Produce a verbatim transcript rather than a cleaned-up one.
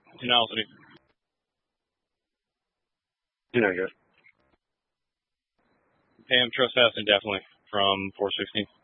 In Albany. You know, good. Pam trespassing definitely from four sixteen.